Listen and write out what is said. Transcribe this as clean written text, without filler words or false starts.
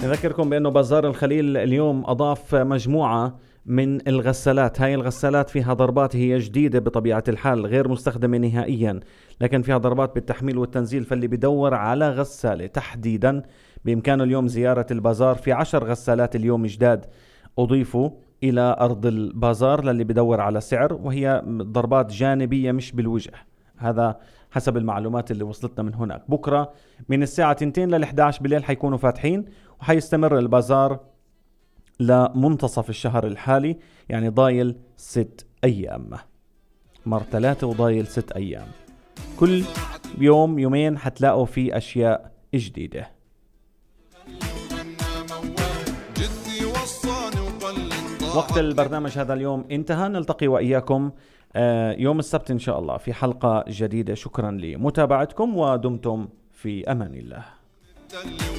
نذكركم بأنه بازار الخليل اليوم أضاف مجموعة من الغسالات. هاي الغسالات فيها ضربات، هي جديدة بطبيعة الحال، غير مستخدمة نهائيا، لكن فيها ضربات بالتحميل والتنزيل. فاللي بدور على غسالة تحديدا بإمكانه اليوم زيارة البازار. في 10 غسالات اليوم جداد أضيفوا إلى أرض البازار للي بدور على سعر، وهي ضربات جانبية مش بالوجه. هذا حسب المعلومات اللي وصلتنا من هناك. بكرة من الساعة 2 لل11 بالليل حيكونوا فاتحين، وحيستمر البازار لمنتصف الشهر الحالي، يعني ضايل 6 أيام، مر 3 وضايل 6 أيام. كل يوم يومين حتلاقوا في أشياء جديدة. وقت البرنامج هذا اليوم انتهى، نلتقي وإياكم يوم السبت إن شاء الله في حلقة جديدة. شكرا لمتابعتكم ودمتم في أمان الله.